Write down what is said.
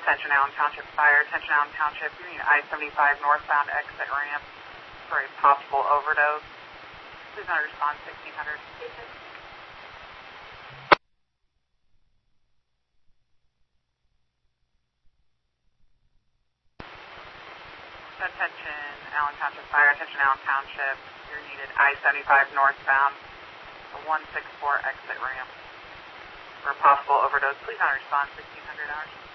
Attention Allen Township Fire. Attention Allen Township. You need I-75 northbound exit ramp for a possible overdose. Please not respond 1600. Attention Allen Township Fire. Attention Allen Township. You're needed I-75 northbound, the 164 exit ramp for a possible overdose. Please not respond 1600 hours.